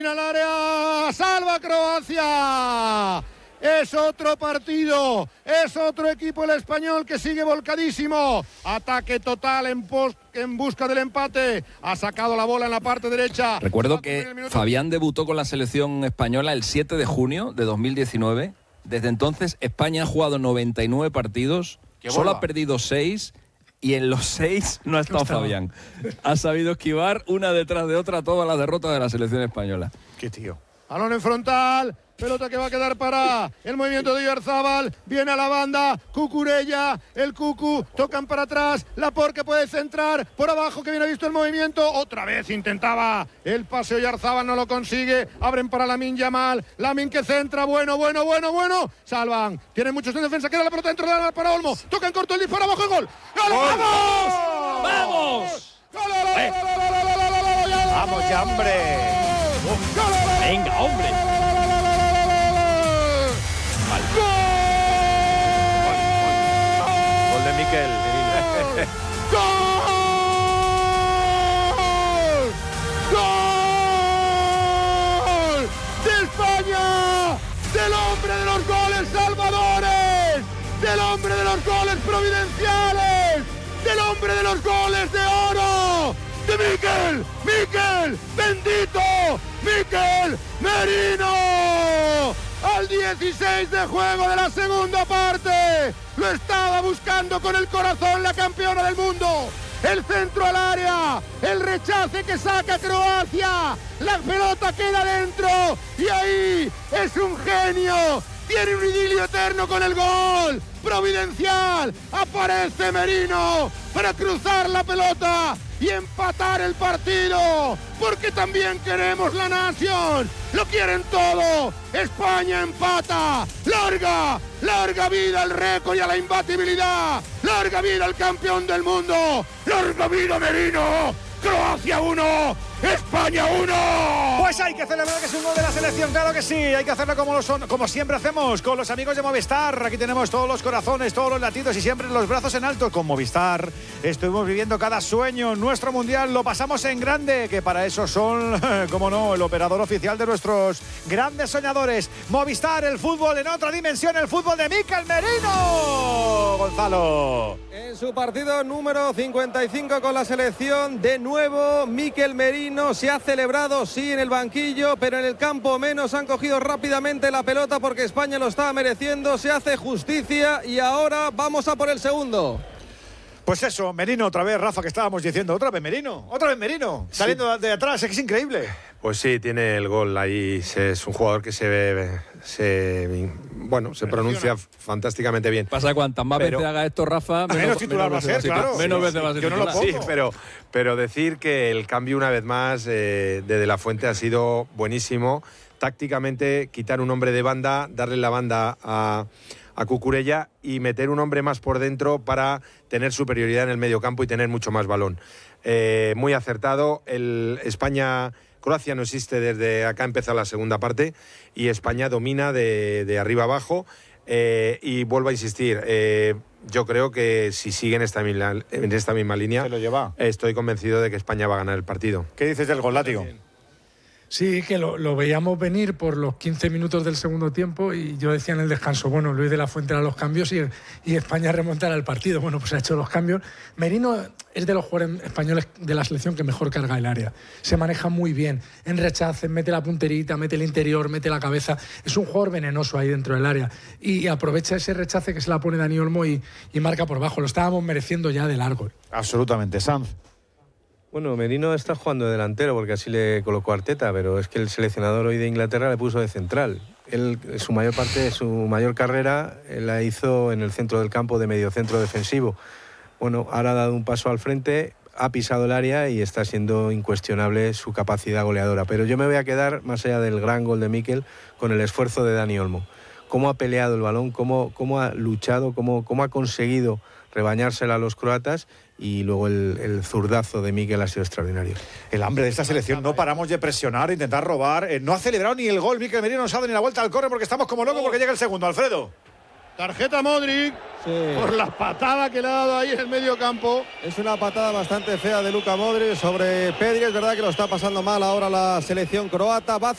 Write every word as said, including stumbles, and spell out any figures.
al área, salva Croacia. Es otro partido, es otro equipo el español que sigue volcadísimo. Ataque total en, pos, en busca del empate. Ha sacado la bola en la parte derecha. Recuerdo que Fabián debutó con la selección española el siete de junio de dos mil diecinueve. Desde entonces España ha jugado noventa y nueve partidos, solo ha perdido seis y en los seis no ha estado Fabián. Ha sabido esquivar una detrás de otra todas las derrotas de la selección española. Qué tío. Balón en frontal, pelota que va a quedar para el movimiento de Oyarzábal, viene a la banda, Cucurella, el Cucu, tocan para atrás, Laporte que puede centrar, por abajo que viene visto el movimiento, otra vez intentaba el pase Oyarzábal, no lo consigue, abren para Lamine Yamal, Lamine que centra, bueno, bueno, bueno, bueno, salvan, tienen muchos en defensa, queda la pelota dentro de la para Olmo, tocan corto el disparo, abajo el gol, ¡gol! ¡Vamos! ¡Vamos! ¡Gol, gol, gol, gol, gol, gol, gol! ¡Vamos ya, hombre! ¡Venga, hombre! ¡Gol! Gol de Mikel. ¡Gol! ¡Gol! ¡De España! ¡Del hombre de los goles salvadores! ¡Del hombre de los goles providenciales! ¡Del hombre de los goles de oro! ¡De Mikel! ¡Mikel! ¡Bendito! ¡Mikel Merino! Al dieciséis de juego de la segunda parte. Lo estaba buscando con el corazón la campeona del mundo. El centro al área. El rechace que saca Croacia. La pelota queda dentro. Y ahí es un genio. Tiene un idilio eterno con el gol. Providencial. Aparece Merino para cruzar la pelota y empatar el partido, porque también queremos la nación, lo quieren todo. España empata, larga, larga vida al récord y a la imbatibilidad, larga vida al campeón del mundo, larga vida Merino. Croacia uno, España uno. Pues hay que celebrar que es un gol de la selección, claro que sí. Hay que hacerlo como, lo son, como siempre hacemos, con los amigos de Movistar. Aquí tenemos todos los corazones, todos los latidos y siempre los brazos en alto. Con Movistar estuvimos viviendo cada sueño. Nuestro mundial lo pasamos en grande, que para eso son, como no, el operador oficial de nuestros grandes soñadores. Movistar, el fútbol en otra dimensión, el fútbol de Mikel Merino. Gonzalo. En su partido número cincuenta y cinco con la selección, de nuevo Mikel Merino se ha celebrado, sí, en el banquillo, pero en el campo menos. Han cogido rápidamente la pelota porque España lo estaba mereciendo, se hace justicia y ahora vamos a por el segundo. Pues eso, Merino otra vez, Rafa, que estábamos diciendo, otra vez Merino, otra vez Merino, sí, saliendo de atrás, es que es increíble. Pues sí, tiene el gol ahí, es un jugador que se ve, se, bueno, se pronuncia fantásticamente bien. Pasa cuantas más pero, veces haga esto, Rafa, menos, menos titular va a ser, claro. Menos sí, veces va a ser yo no lo pongo. Sí, pero, pero decir que el cambio una vez más eh, de De La Fuente ha sido buenísimo. Tácticamente, quitar un hombre de banda, darle la banda a... a Cucurella y meter un hombre más por dentro para tener superioridad en el medio campo y tener mucho más balón. Eh, muy acertado. El España, Croacia no existe desde acá, empezó la segunda parte y España domina de, de arriba abajo. Eh, y vuelvo a insistir, eh, yo creo que si sigue en esta, en esta misma línea, se lo lleva. Estoy convencido de que España va a ganar el partido. ¿Qué dices del gol, Látigo? Sí, que lo, lo veíamos venir por los quince minutos del segundo tiempo y yo decía en el descanso, bueno, Luis de la Fuente hará los cambios y, y España remontará el partido. Bueno, pues ha hecho los cambios. Merino es de los jugadores españoles de la selección que mejor carga el área. Se maneja muy bien, en rechaces, mete la punterita, mete el interior, mete la cabeza. Es un jugador venenoso ahí dentro del área y aprovecha ese rechace que se la pone Dani Olmo y, y marca por bajo. Lo estábamos mereciendo ya de largo. Absolutamente, Sanz. Bueno, Merino está jugando de delantero porque así le colocó Arteta, pero es que el seleccionador hoy de Inglaterra le puso de central. Él, su mayor parte, su mayor carrera, la hizo en el centro del campo de mediocentro defensivo. Bueno, ahora ha dado un paso al frente, ha pisado el área y está siendo incuestionable su capacidad goleadora. Pero yo me voy a quedar, más allá del gran gol de Mikel, con el esfuerzo de Dani Olmo. Cómo ha peleado el balón, cómo, cómo ha luchado, cómo, cómo ha conseguido rebañársela a los croatas y luego el, el zurdazo de Mikel ha sido extraordinario. El hambre de esta selección, no paramos de presionar, intentar robar, eh, no ha celebrado ni el gol, Mikel Merino no se ha dado ni la vuelta al córner porque estamos como locos porque llega el segundo, Alfredo. Tarjeta Modric, sí, por la patada que le ha dado ahí en el medio campo. Es una patada bastante fea de Luka Modric sobre Pedri, es verdad que lo está pasando mal ahora la selección croata. Va